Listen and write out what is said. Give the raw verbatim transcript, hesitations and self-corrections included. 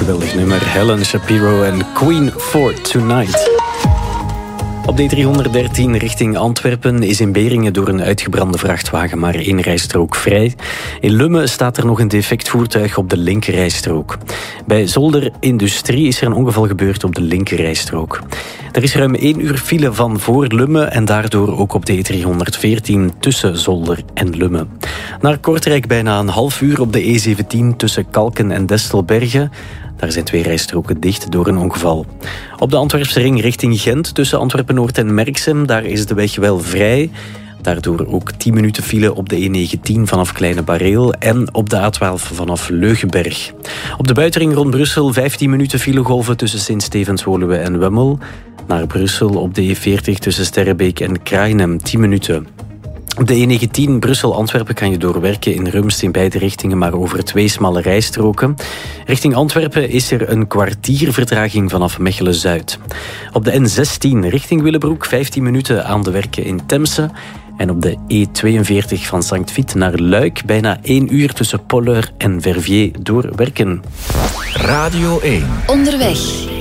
Geweldig nummer. Helen Shapiro en Queen for Tonight. Op de E driehonderddertien richting Antwerpen is in Beringen door een uitgebrande vrachtwagen maar één rijstrook vrij. In Lummen staat er nog een defect voertuig op de linkerrijstrook. Bij Zolder Industrie is er een ongeval gebeurd op de linkerrijstrook. Er is ruim één uur file van voor Lummen en daardoor ook op de E driehonderdveertien tussen Zolder en Lummen. Naar Kortrijk bijna een half uur op de E zeventien tussen Kalken en Destelbergen. Daar zijn twee rijstroken dicht door een ongeval. Op de Antwerpse ring richting Gent tussen Antwerpen-Noord en Merksem, daar is de weg wel vrij. Daardoor ook tien minuten file op de E negentien vanaf Kleine Bareel en op de A twaalf vanaf Leugenberg. Op de buitenring rond Brussel vijftien minuten filegolven tussen Sint-Stevens-Woluwe en Wemmel. Naar Brussel op de E veertig tussen Sterrebeek en Krainem tien minuten. Op de E negentien Brussel-Antwerpen kan je doorwerken in Rumst in beide richtingen, maar over twee smalle rijstroken. Richting Antwerpen is er een kwartier vertraging vanaf Mechelen-Zuid. Op de N zestien richting Willebroek vijftien minuten aan de werken in Temse. En op de E tweeënveertig van Sankt Vith naar Luik bijna één uur tussen Polleur en Verviers doorwerken. Radio één. Onderweg.